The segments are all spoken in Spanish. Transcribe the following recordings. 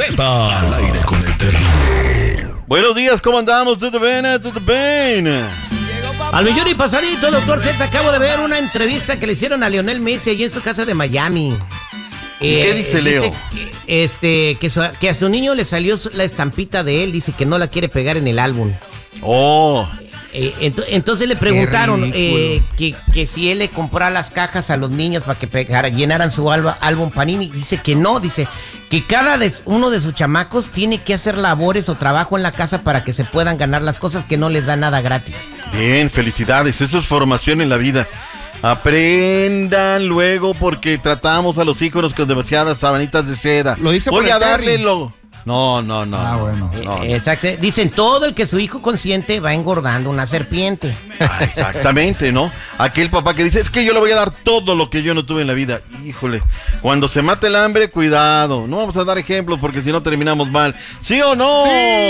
Z. Al aire con el terrible. Buenos días, ¿cómo andamos? ¿Todo bien? ¿Todo bien? Al millón y pasadito, doctor Z. Acabo de ver una entrevista que le hicieron a Lionel Messi allí en su casa de Miami. ¿Qué dice Leo? Que a su niño le salió la estampita de él. Dice que no la quiere pegar en el álbum. Oh. Entonces le preguntaron que si él le comprara las cajas a los niños para que llenaran su álbum Panini. Dice que no, dice que uno de sus chamacos tiene que hacer labores o trabajo en la casa para que se puedan ganar las cosas, que no les da nada gratis. Bien, felicidades, eso es formación en la vida. Aprendan luego, porque tratamos a los hijos con demasiadas sabanitas de seda. Lo dice Voy por a el darle Terry. No. Ah, bueno. No. Exacto. Dicen, todo el que su hijo consiente va engordando una serpiente. Exactamente, ¿no? Aquel papá que dice, es que yo le voy a dar todo lo que yo no tuve en la vida. Híjole, cuando se mate el hambre, cuidado. No vamos a dar ejemplos porque si no terminamos mal. ¿Sí o no?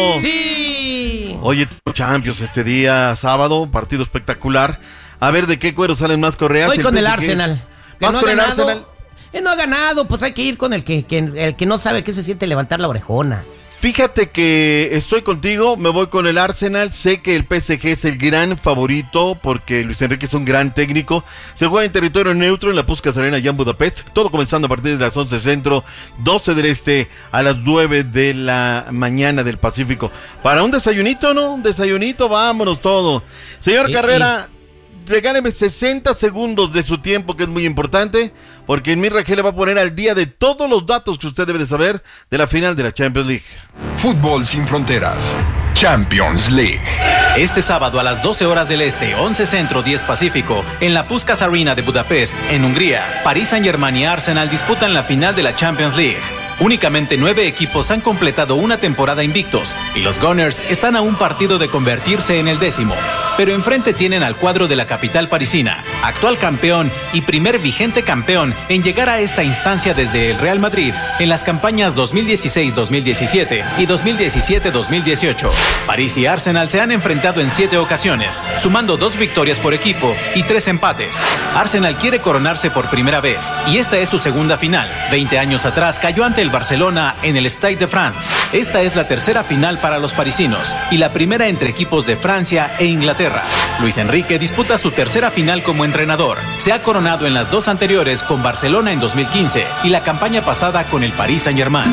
Sí. Oye, Champions este día, sábado, partido espectacular. A ver, ¿de qué cuero salen más correas? Voy con el Arsenal. ¿Vas con el Arsenal? No ha ganado, pues hay que ir con el que no sabe qué se siente levantar la orejona. Fíjate que estoy contigo, me voy con el Arsenal. Sé que el PSG es el gran favorito porque Luis Enrique es un gran técnico. Se juega en territorio neutro en la Puskás Arena allá en Budapest. Todo comenzando a partir de las 11 centro, 12 del este, a las 9 de la mañana del Pacífico. Para un desayunito, ¿no? Un desayunito, vámonos todo. Señor Carrera, regáleme 60 segundos de su tiempo, que es muy importante, porque en mi Rangel le va a poner al día de todos los datos que usted debe de saber de la final de la Champions League. Fútbol sin fronteras. Champions League. Este sábado a las 12 horas del Este, 11 Centro, 10 Pacífico, en la Puskás Arena de Budapest, en Hungría, Paris Saint-Germain y Arsenal disputan la final de la Champions League. Únicamente 9 equipos han completado una temporada invictos y los Gunners están a un partido de convertirse en el 10º. Pero enfrente tienen al cuadro de la capital parisina, actual campeón y primer vigente campeón en llegar a esta instancia desde el Real Madrid en las campañas 2016-2017 y 2017-2018. París y Arsenal se han enfrentado en 7 ocasiones, sumando 2 victorias por equipo y 3 empates. Arsenal quiere coronarse por primera vez y esta es su segunda final. 20 años atrás cayó ante el Barcelona en el Stade de France. Esta es la tercera final para los parisinos y la primera entre equipos de Francia e Inglaterra. Luis Enrique disputa su tercera final como entrenador. Se ha coronado en las 2 anteriores con Barcelona en 2015 y la campaña pasada con el Paris Saint-Germain.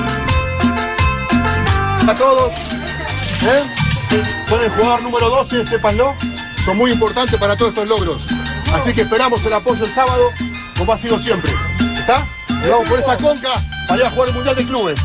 A todos, son el jugador número 12, sépanlo, son muy importantes para todos estos logros. Así que esperamos el apoyo el sábado, como ha sido siempre. ¿Está? Y vamos por esa conca para ir a jugar el Mundial de Clubes.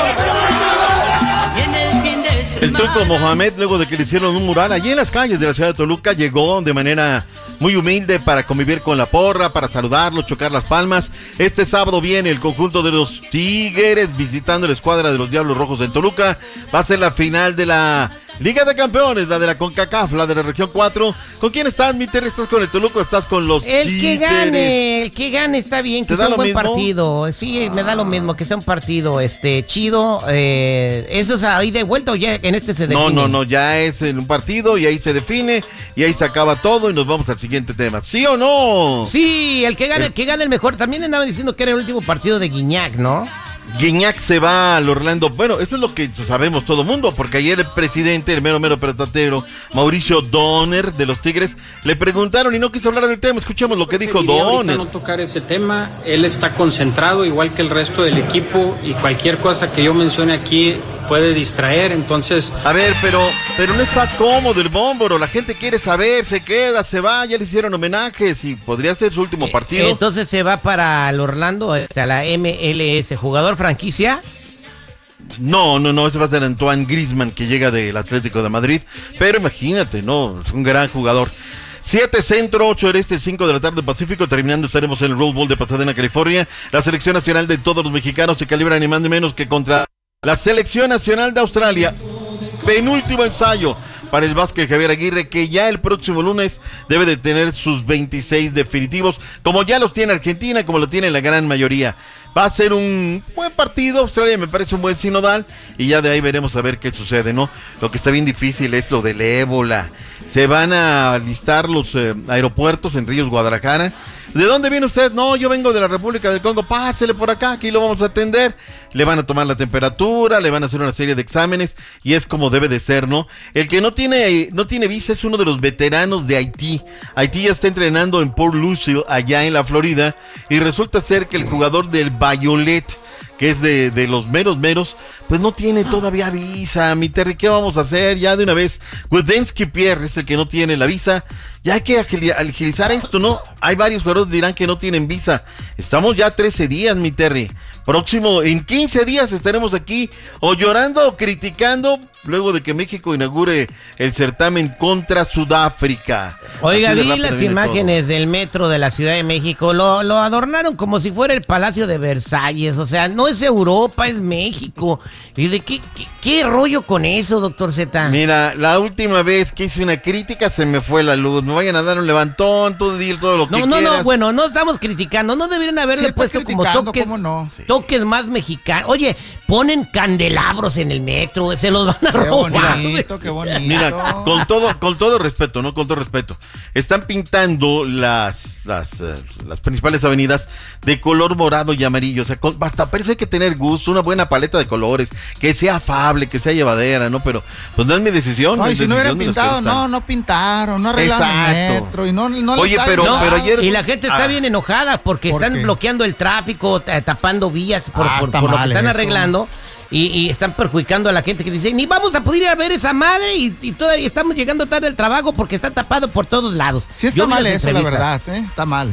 El Turco Mohamed, luego de que le hicieron un mural allí en las calles de la ciudad de Toluca, llegó de manera muy humilde para convivir con la porra, para saludarlos, chocar las palmas. Este sábado viene el conjunto de los Tigres visitando la escuadra de los Diablos Rojos en Toluca. Va a ser la final de la Liga de Campeones, la de la CONCACAF, la de la región 4. ¿Con quién estás, mi Terry? ¿Estás con el Toluca o estás con los Tigres? El que gane está bien, que sea un buen partido. Sí, me da lo mismo, que sea un partido chido. ¿Eso es ahí de vuelta o ya en este se define? No, ya es en un partido y ahí se define y ahí se acaba todo y nos vamos al siguiente tema. ¿Sí o no? Sí, el que gane el mejor. También andaban diciendo que era el último partido de Guiñac, ¿no? Guiñac se va al Orlando. Bueno, eso es lo que sabemos todo mundo, porque ayer el presidente, el mero petatero, Mauricio Donner de los Tigres, le preguntaron y no quiso hablar del tema. Escuchemos lo que dijo Donner. No tocar ese tema, él está concentrado igual que el resto del equipo y cualquier cosa que yo mencione aquí puede distraer, entonces... A ver, pero no está cómodo el Bómboro, la gente quiere saber, se queda, se va, ya le hicieron homenajes y podría ser su último partido. Entonces se va para el Orlando, o sea, la MLS, jugador franquicia. No, ese va a ser Antoine Griezmann, que llega del Atlético de Madrid, pero imagínate, no, es un gran jugador. 7 centro, 8 del este, 5 de la tarde Pacífico. Terminando estaremos en el Rose Bowl de Pasadena, California. La selección nacional de todos los mexicanos se calibra ni más ni menos que contra la selección nacional de Australia. Penúltimo ensayo para el básquet Javier Aguirre, que ya el próximo lunes debe de tener sus 26 definitivos, como ya los tiene Argentina, como lo tiene la gran mayoría. Va a ser un buen partido. Australia me parece un buen sinodal y ya de ahí veremos a ver qué sucede, ¿no? Lo que está bien difícil es lo del ébola. Se van a listar los aeropuertos, entre ellos Guadalajara. ¿De dónde viene usted? No, yo vengo de la República del Congo. Pásele por acá, aquí lo vamos a atender. le van a tomar la temperatura, le van a hacer una serie de exámenes y es como debe de ser, ¿no? El que no tiene visa es uno de los veteranos de Haití. Haití ya está entrenando en Port Lucie, allá en la Florida, y resulta ser que el jugador del Violet, que es de los meros, pues no tiene todavía visa. Mi Terry, ¿qué vamos a hacer? Ya de una vez, Wedensky Pierre es el que no tiene la visa. Ya hay que agilizar esto, ¿no? Hay varios jugadores que dirán que no tienen visa. Estamos ya 13 días, mi Terry. En 15 días estaremos aquí o llorando o criticando luego de que México inaugure el certamen contra Sudáfrica. Oiga, vi las imágenes del metro de la Ciudad de México, lo adornaron como si fuera el Palacio de Versalles, o sea, no es Europa, es México. ¿Y de qué rollo con eso, doctor Z? Mira, la última vez que hice una crítica se me fue la luz, me vayan a dar un levantón, todo lo que quieras. No, bueno, no estamos criticando, no deberían haberle puesto como toques, toques más mexicanos. Oye, ponen candelabros en el metro, se los van a robar. Qué bonito. Mira, con todo respeto, ¿no? Con todo respeto. Están pintando las principales avenidas de color morado y amarillo. O sea, hasta parece hay que tener gusto, una buena paleta de colores, que sea afable, que sea llevadera, ¿no? Pero, pues no es mi decisión. Ay, si no hubieran pintado, no pintaron, no arreglaron el metro y no Oye, pero ayer... Y la gente está bien enojada porque están bloqueando el tráfico, tapando vías por lo que están arreglando. Y están perjudicando a la gente que dice, ni vamos a poder ir a ver esa madre y todavía estamos llegando tarde al trabajo porque está tapado por todos lados. Sí está mal eso, la verdad, está mal.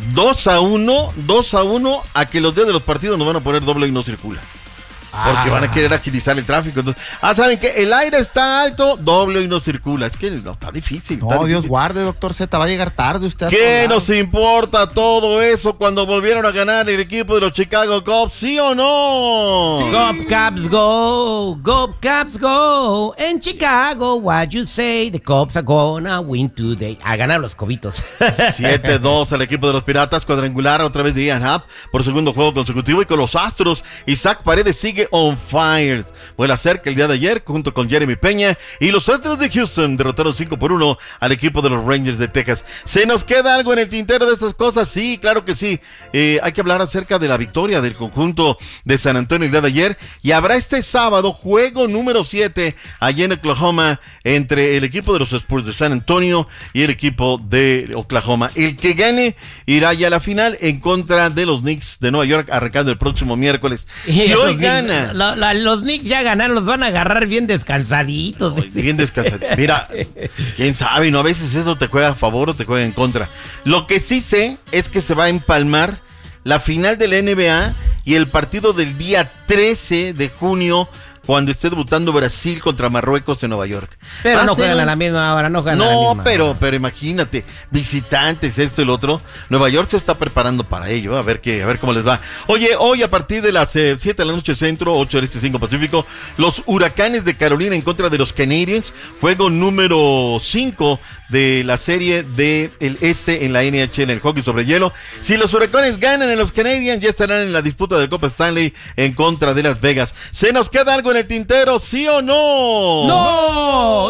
2-1 a que los días de los partidos nos van a poner doble y no circula. Porque van a querer agilizar el tráfico. Entonces, ¿saben qué? El aire está alto, doble y no circula. Es que no, está difícil. Dios guarde, doctor Z, va a llegar tarde usted. ¿Qué nos importa todo eso cuando volvieron a ganar el equipo de los Chicago Cubs? ¿Sí o no? Sí. Go Cubs go, go Cubs go. En Chicago, what you say? The Cubs are gonna win today. A ganar los cobitos. 7-2 al equipo de los Piratas, cuadrangular otra vez de Ian Happ por segundo juego consecutivo, y con los Astros, Isaac Paredes sigue on fire. Vuela cerca el día de ayer junto con Jeremy Peña, y los Astros de Houston derrotaron 5-1 al equipo de los Rangers de Texas. ¿Se nos queda algo en el tintero de estas cosas? Sí, claro que sí. Hay que hablar acerca de la victoria del conjunto de San Antonio el día de ayer, y habrá este sábado juego número 7 allá en Oklahoma entre el equipo de los Spurs de San Antonio y el equipo de Oklahoma. El que gane irá ya a la final en contra de los Knicks de Nueva York, arrancando el próximo miércoles. Si hoy gana... Los Knicks ya ganaron, los van a agarrar bien descansaditos. Bien descansaditos. Mira, quién sabe, ¿no? A veces eso te juega a favor o te juega en contra. Lo que sí sé es que se va a empalmar la final de la NBA y el partido del día 13 de junio, cuando esté debutando Brasil contra Marruecos en Nueva York. Pero no juegan a la misma hora, pero imagínate, visitantes, esto y lo otro. Nueva York se está preparando para ello, a ver cómo les va. Oye, hoy a partir de las 7 de la noche centro, 8 del este, 5 pacífico, los Huracanes de Carolina en contra de los Canadiens, juego número 5 de la serie del este en la NHL, en el hockey sobre hielo. Si los Huracanes ganan en los Canadiens, ya estarán en la disputa del Copa Stanley en contra de Las Vegas. ¿Se nos queda algo en el tintero, sí o no? ¡No!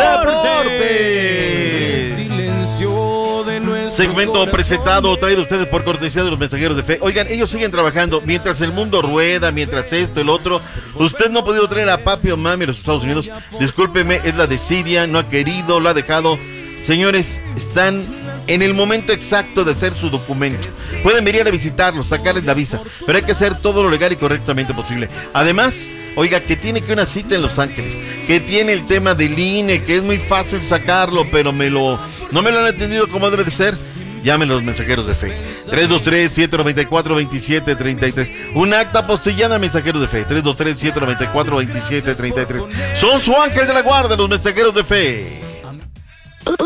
¡Deportes! Segmento presentado, traído a ustedes por cortesía de los Mensajeros de Fe. Oigan, ellos siguen trabajando mientras el mundo rueda, mientras esto, el otro. Usted no ha podido traer a papi o mami a los Estados Unidos. Discúlpeme, es la desidia, no ha querido, lo ha dejado. Señores, están en el momento exacto de hacer su documento. Pueden venir a visitarlos, sacarles la visa, pero hay que hacer todo lo legal y correctamente posible. Además, oiga, que tiene que una cita en Los Ángeles, que tiene el tema del INE, que es muy fácil sacarlo, pero no me lo han entendido como debe de ser. Llamen a los Mensajeros de Fe. 323-794-2733. Un acta postillada, Mensajeros de Fe. 323-794-2733. Son su ángel de la guarda, los Mensajeros de Fe.